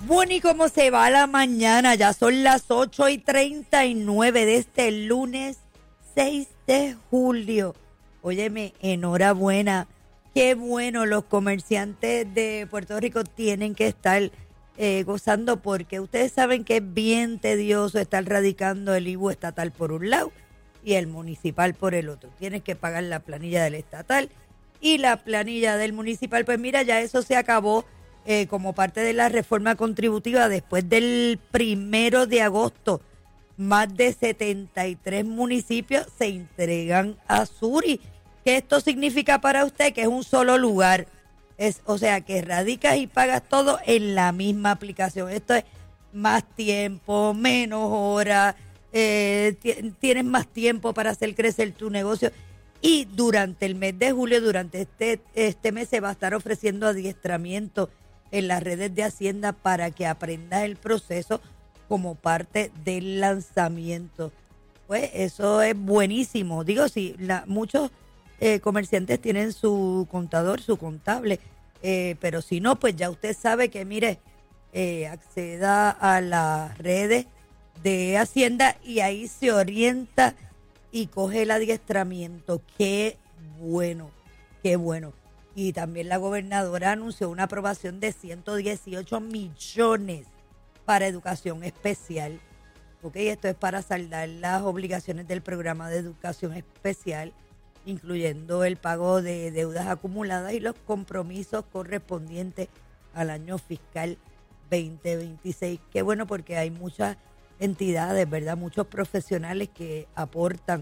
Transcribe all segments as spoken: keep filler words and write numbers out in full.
Bueno, ¿y cómo se va la mañana? Ya son las ocho y treinta y nueve de este lunes seis de julio. Óyeme, enhorabuena. Qué bueno, los comerciantes de Puerto Rico tienen que estar eh, gozando, porque ustedes saben que es bien tedioso estar radicando el I V U estatal por un lado y el municipal por el otro. Tienes que pagar la planilla del estatal y la planilla del municipal. Pues mira, ya eso se acabó eh, como parte de la reforma contributiva. Después del primero de agosto, más de setenta y tres municipios se entregan a Suri. ¿Qué esto significa para usted? Que es un solo lugar. Es, o sea, que radicas y pagas todo en la misma aplicación. Esto es más tiempo, menos horas, eh, t- tienes más tiempo para hacer crecer tu negocio. Y durante el mes de julio, durante este, este mes, se va a estar ofreciendo adiestramiento en las redes de Hacienda para que aprendas el proceso como parte del lanzamiento. Pues eso es buenísimo. Digo, sí, la, muchos eh, comerciantes tienen su contador, su contable, eh, pero si no, pues ya usted sabe que, mire, eh, acceda a las redes de Hacienda y ahí se orienta y coge el adiestramiento. Qué bueno, qué bueno. Y también la gobernadora anunció una aprobación de ciento dieciocho millones para educación especial. Ok, esto es para saldar las obligaciones del programa de educación especial, incluyendo el pago de deudas acumuladas y los compromisos correspondientes al año fiscal veinte veintiséis. Qué bueno, porque hay muchas entidades, ¿verdad? Muchos profesionales que aportan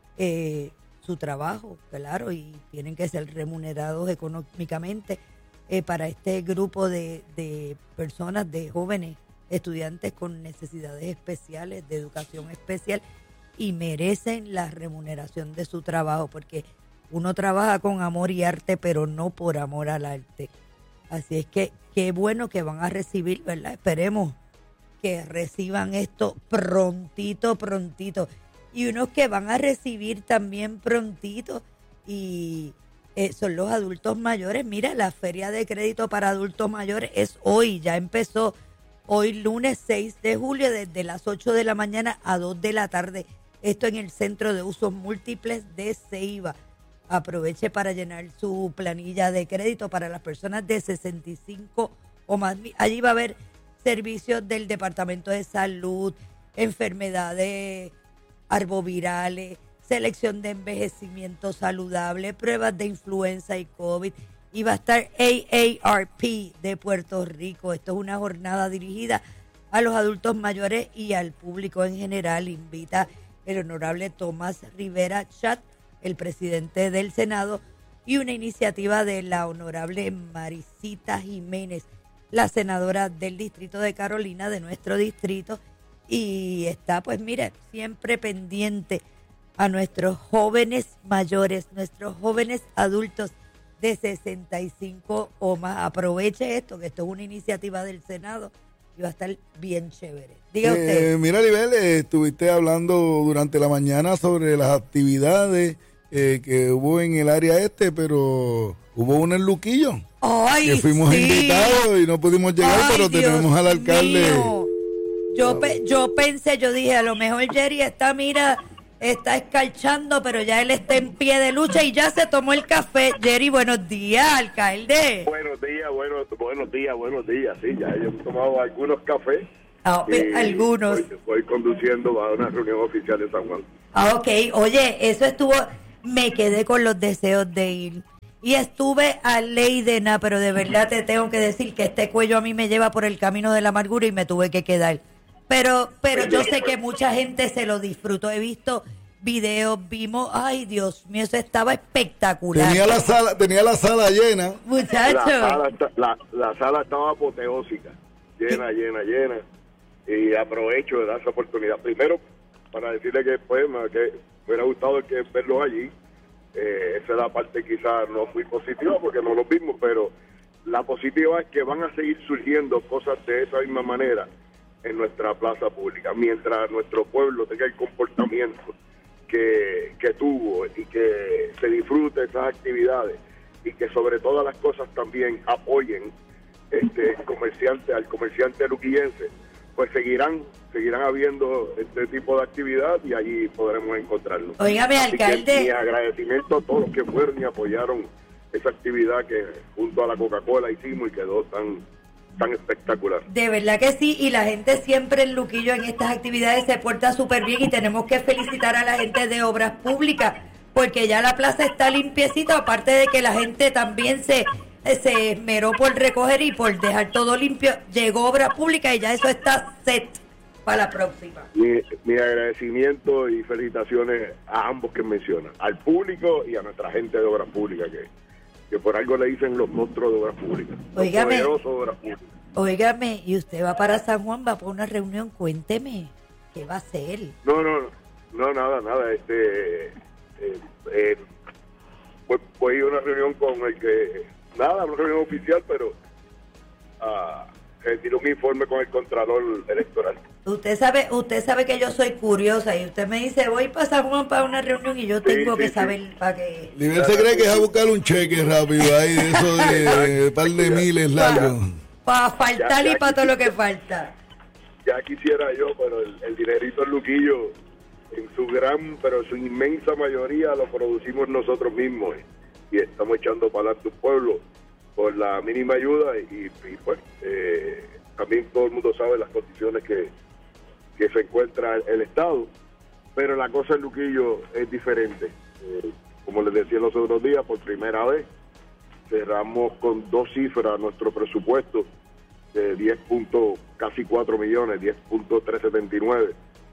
eh, su trabajo, claro, y tienen que ser remunerados económicamente eh, para este grupo de, de personas, de jóvenes estudiantes con necesidades especiales, de educación especial, y merecen la remuneración de su trabajo, porque uno trabaja con amor y arte, pero no por amor al arte. Así es que qué bueno que van a recibir, ¿verdad? Esperemos que reciban esto prontito, prontito. Y unos que van a recibir también prontito y eh, son los adultos mayores. Mira, la feria de crédito para adultos mayores es hoy, ya empezó hoy lunes seis de julio desde las ocho de la mañana a dos de la tarde. Esto en el Centro de Usos Múltiples de Ceiba. Aproveche para llenar su planilla de crédito para las personas de sesenta y cinco o más. Allí va a haber servicios del Departamento de Salud, enfermedades arbovirales, selección de envejecimiento saludable, pruebas de influenza y COVID. Y va a estar A A R P de Puerto Rico. Esto es una jornada dirigida a los adultos mayores y al público en general. Invita el honorable Tomás Rivera Chat, el presidente del Senado, y una iniciativa de la honorable Maricita Jiménez, la senadora del distrito de Carolina, de nuestro distrito, y está, pues mire, siempre pendiente a nuestros jóvenes mayores, nuestros jóvenes adultos de sesenta y cinco o más. Aproveche esto, que esto es una iniciativa del Senado y va a estar bien chévere. Diga usted. Eh, mira, Libel, eh, estuviste hablando durante la mañana sobre las actividades eh, que hubo en el área este, pero hubo una en Luquillo. Ay, que fuimos sí. invitados y no pudimos llegar, Ay, pero Dios tenemos al alcalde. mío. Yo, pe- yo pensé, yo dije, a lo mejor Jerry está, mira, está escarchando, pero ya él está en pie de lucha y ya se tomó el café. Jerry, buenos días, alcalde. Buenos días, buenos, buenos días, buenos días. Sí, ya yo he tomado algunos cafés. Ah, y algunos. Voy, voy conduciendo a una reunión oficial de San Juan. Ah, ok. Oye, eso estuvo, me quedé con los deseos de ir. Y estuve a ley de nada, pero de verdad te tengo que decir que este cuello a mí me lleva por el camino de la amargura y me tuve que quedar. Pero, pero yo sé que mucha gente se lo disfrutó. He visto videos, vimos, ay Dios mío, eso estaba espectacular. Tenía la sala, tenía la sala llena. Muchachos. La sala, está- la, la sala estaba apoteósica, llena, llena, llena. Y aprovecho de dar esa oportunidad. Primero, para decirle que pues, me, que me hubiera gustado que verlos allí. Eh, esa es la parte quizás no muy positiva porque no los vimos, pero la positiva es que van a seguir surgiendo cosas de esa misma manera en nuestra plaza pública, mientras nuestro pueblo tenga el comportamiento que, que tuvo y que se disfrute esas actividades y que sobre todas las cosas también apoyen este comerciante, al comerciante luquillense, pues seguirán seguirán habiendo este tipo de actividad y allí podremos encontrarlo. Óigame, Así alcalde. que mi agradecimiento a todos los que fueron y apoyaron esa actividad que junto a la Coca-Cola hicimos y quedó tan tan espectacular. De verdad que sí, y la gente siempre en Luquillo en estas actividades se porta súper bien y tenemos que felicitar a la gente de Obras Públicas porque ya la plaza está limpiecita, aparte de que la gente también se, se esmeró por recoger y por dejar todo limpio. Llegó Obras Públicas y ya eso está set para la próxima. Mi, mi agradecimiento y felicitaciones a ambos que mencionan, al público y a nuestra gente de Obras Públicas, que, que por algo le dicen los monstruos de Obras Públicas. Óigame, los poderosos de Obras Públicas. Óigame, y usted va para San Juan, va para una reunión, cuénteme, ¿qué va a hacer? No, no, no, nada, nada, este, eh, eh, voy, voy a una reunión con el que, nada, una reunión oficial, pero a rendir un informe con el Contralor Electoral. Usted sabe, usted sabe que yo soy curiosa y usted me dice, voy para San Juan para una reunión y yo tengo sí, que sí, saber sí. para qué. Nivel se cree que es a buscar un cheque rápido ahí, de eso de, de par de miles largos. Para faltar Ya, y ya para todo lo quisiera. que falta. Ya quisiera yo, pero el, el dinerito en Luquillo, en su gran, pero en su inmensa mayoría, lo producimos nosotros mismos y, y estamos echando para adelante un pueblo por la mínima ayuda y, y pues eh, también todo el mundo sabe las condiciones que, que se encuentra el Estado, pero la cosa en Luquillo es diferente. Eh, como les decía los otros días, por primera vez cerramos con dos cifras nuestro presupuesto de diez punto casi cuatro millones, diez punto trescientos setenta y nueve,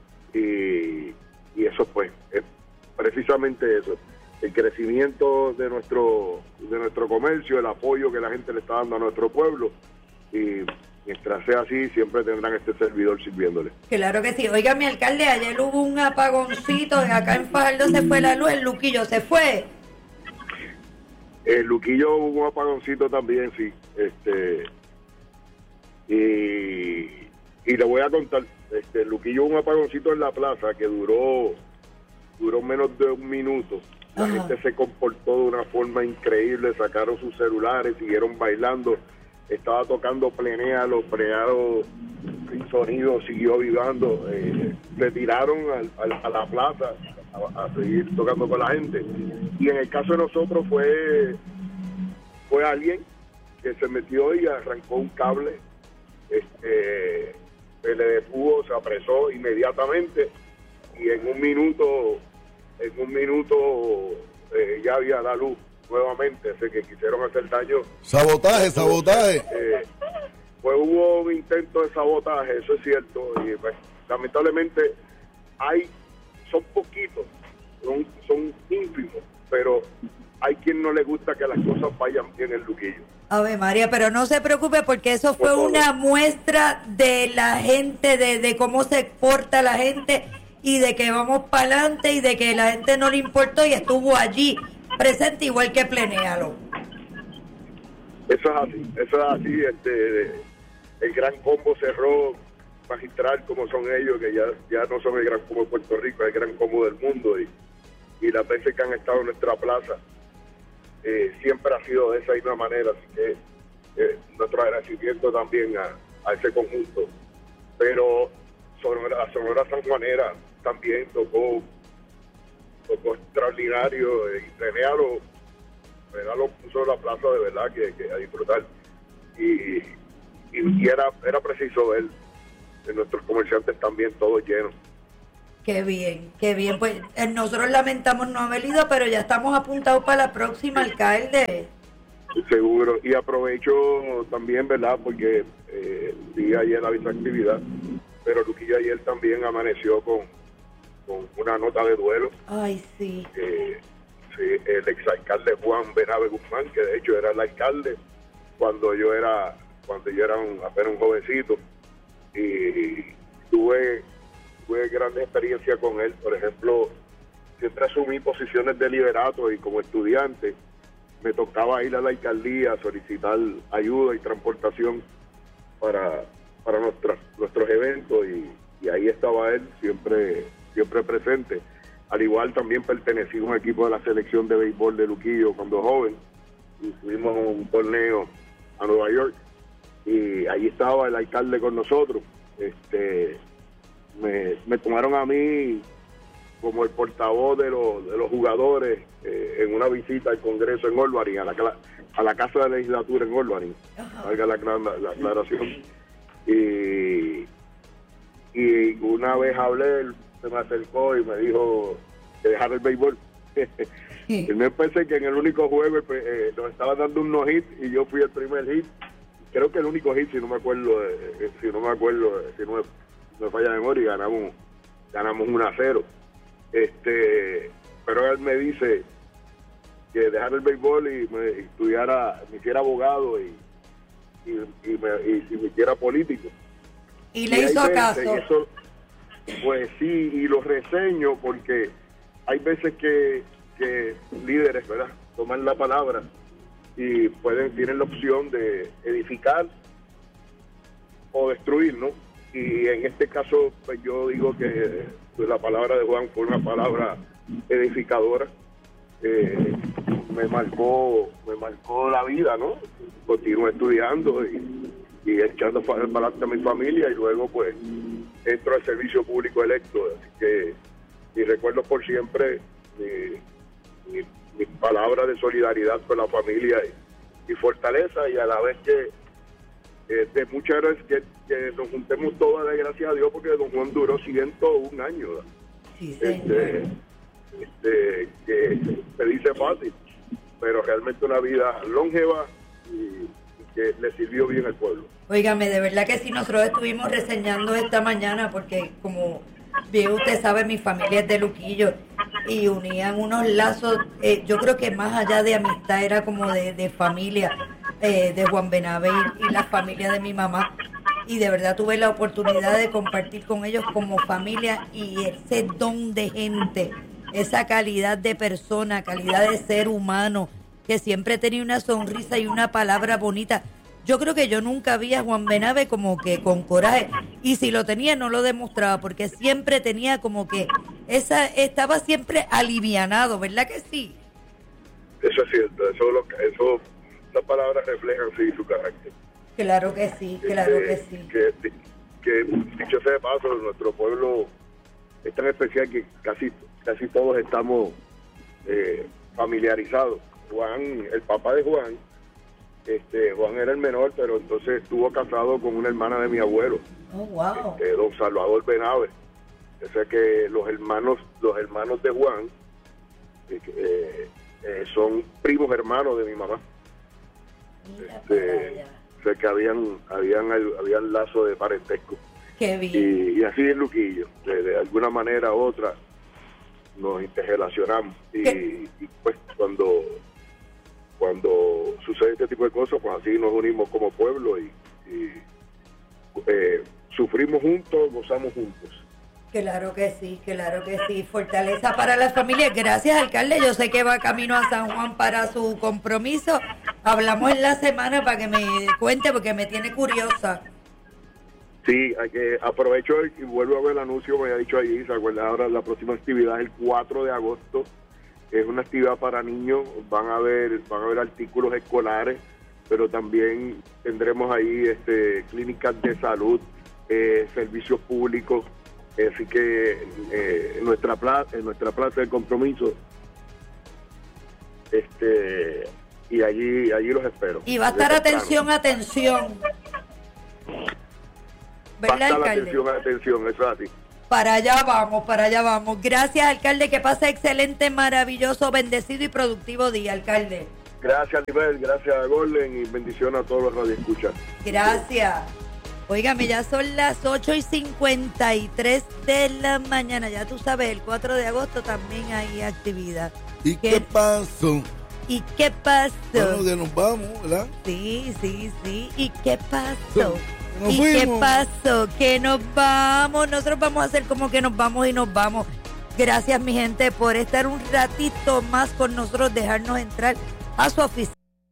y, y eso pues es precisamente eso, el crecimiento de nuestro de nuestro comercio, el apoyo que la gente le está dando a nuestro pueblo, y mientras sea así siempre tendrán este servidor sirviéndole. Claro que sí. Oiga, mi alcalde, ayer hubo un apagoncito, acá en Fajardo se fue la luz, en Luquillo se fue. El Luquillo hubo un apagoncito también, sí. Este y, y le voy a contar, este el Luquillo hubo un apagoncito en la plaza que duró duró menos de un minuto. La Ajá. gente se comportó de una forma increíble, sacaron sus celulares, siguieron bailando, estaba tocando plenéalo, plenéalo, el sonido siguió vivando, eh, se tiraron al, al, a la plaza a, a seguir tocando con la gente. Y en el caso de nosotros fue fue alguien que se metió y arrancó un cable, este se le detuvo, se apresó inmediatamente y en un minuto en un minuto eh, ya había la luz nuevamente. Así que quisieron hacer daño. Sabotaje, sabotaje. Eh, pues hubo un intento de sabotaje, eso es cierto, y pues, lamentablemente hay, son poquitos, son, son ínfimos, pero hay quien no le gusta que las cosas vayan bien en Luquillo. Ave María, pero no se preocupe porque eso fue Por favor. una muestra de la gente, de, de cómo se porta la gente y de que vamos para adelante y de que la gente no le importó y estuvo allí presente igual que Plenéalo. Eso es así, eso es así. Este, el Gran Combo cerró magistral como son ellos, que ya, ya no son el Gran Combo de Puerto Rico, es el Gran Combo del mundo, y, y las veces que han estado en nuestra plaza eh, siempre ha sido de esa misma manera, así que eh, nuestro agradecimiento también a, a ese conjunto. Pero Sonora, Sonora Sanjuanera también tocó tocó extraordinario, y Plenéalo lo puso en la plaza de verdad que, que a disfrutar, y, y, y era era preciso ver en nuestros comerciantes también todos llenos. Qué bien, qué bien. Pues eh, nosotros lamentamos no haber ido, pero ya estamos apuntados para la próxima, alcalde. Seguro, y aprovecho también, ¿verdad? Porque eh, vi ayer la misma actividad, pero Luquillo ayer también amaneció con, con una nota de duelo. Ay, sí. Eh, sí, el exalcalde Juan Benabe Guzmán, que de hecho era el alcalde cuando yo era cuando yo era un, apenas un jovencito, y tuve, tuve grandes experiencias con él. Por ejemplo, siempre asumí posiciones de liderato y como estudiante me tocaba ir a la alcaldía a solicitar ayuda y transportación para, para nuestros, nuestros eventos, y, y ahí estaba él siempre, siempre presente. Al igual también pertenecí a un equipo de la selección de béisbol de Luquillo cuando joven, y fuimos a un torneo a Nueva York, y allí estaba el alcalde con nosotros. Este, me, me tomaron a mí como el portavoz de los, de los jugadores eh, en una visita al Congreso en Albany, a la, a la Casa de la Legislatura en Albany, valga la, la, la aclaración. Y, y una vez hablé, él se me acercó y me dijo que dejara el béisbol. Sí. Y me pensé que en el único juego eh, nos estaba dando un no-hit y yo fui el primer hit. Creo que el único hit, si no me acuerdo, eh, si no me acuerdo, eh, si no me, me falla la memoria, ganamos, ganamos uno a cero. Este, pero él me dice que dejara el béisbol y me estudiara, me hiciera abogado y, y, y, me, y, y me hiciera político. Y le y hizo caso. Eso, pues sí, y lo reseño porque hay veces que, que líderes, ¿verdad?, toman la palabra y pueden tienen la opción de edificar o destruir, ¿no? Y en este caso, pues yo digo que pues, la palabra de Juan fue una palabra edificadora. Eh, me marcó me marcó la vida, ¿no? Continué estudiando y, y echando para adelante a mi familia y luego pues entro al servicio público electo. Así que mis recuerdos por siempre, mi, mi, mi palabra de solidaridad con la familia y, y fortaleza, y a la vez que eh, de muchas gracias que, que nos juntemos todas, gracias a Dios, porque don Juan duró ciento un años. Sí, este, este, que se dice fácil, pero realmente una vida longeva y, y que le sirvió bien al pueblo. Óigame, de verdad que sí, nosotros estuvimos reseñando esta mañana porque como bien usted sabe, mi familia es de Luquillo y unían unos lazos, eh, yo creo que más allá de amistad era como de, de familia, eh, de Juan Benave y, y la familia de mi mamá, y de verdad tuve la oportunidad de compartir con ellos como familia y ese don de gente, esa calidad de persona, calidad de ser humano, que siempre tenía una sonrisa y una palabra bonita. Yo creo que yo nunca vi a Juan Benave como que con coraje, y si lo tenía no lo demostraba, porque siempre tenía como que esa estaba siempre alivianado, ¿verdad que sí? Eso es cierto, eso, lo, eso esas palabras reflejan sí su carácter. Claro que sí, claro que, que sí. Que, que dicho sea de paso, nuestro pueblo es tan especial que casi casi todos estamos eh, familiarizados. Juan, el papá de Juan, Este, Juan era el menor, pero entonces estuvo casado con una hermana de mi abuelo, oh, wow. este, don Salvador Benave. O sea que los hermanos, los hermanos de Juan eh, eh, son primos hermanos de mi mamá. Este, o sea que habían, habían, habían lazo de parentesco. Qué bien. Y, y así es Luquillo, de, de alguna manera u otra nos interrelacionamos y, y pues cuando cuando sucede este tipo de cosas, pues así nos unimos como pueblo y, y eh, sufrimos juntos, gozamos juntos. Claro que sí, claro que sí. Fortaleza para las familias. Gracias, alcalde. Yo sé que va camino a San Juan para su compromiso. Hablamos en la semana para que me cuente, porque me tiene curiosa. Sí, hay que aprovecho y vuelvo a ver el anuncio que me había dicho allí. Se acuerda ahora, la próxima actividad es el cuatro de agosto. Es una actividad para niños, van a ver, van a ver artículos escolares, pero también tendremos ahí este, clínicas de salud, eh, servicios públicos, eh, así que eh, en nuestra plaza, en nuestra plaza de compromiso, este, y allí, allí los espero. Y va a estar atención, atención. Va a estar atención, atención, eso es así. Para allá vamos, para allá vamos. Gracias, alcalde, que pase excelente, maravilloso, bendecido y productivo día, alcalde. Gracias, Nivel, gracias a Golden y bendiciones a todos los radioescuchas. Gracias. Óigame, ya son las ocho y cincuenta y tres de la mañana. Ya tú sabes, el cuatro de agosto también hay actividad. ¿Y qué, qué pasó? ¿Y qué pasó? Bueno, que nos vamos, ¿verdad? Sí, sí, sí. ¿Y qué pasó? Nos ¿Y fuimos. qué pasó? Que nos vamos. Nosotros vamos a hacer como que nos vamos y nos vamos. Gracias, mi gente, por estar un ratito más con nosotros, dejarnos entrar a su oficina.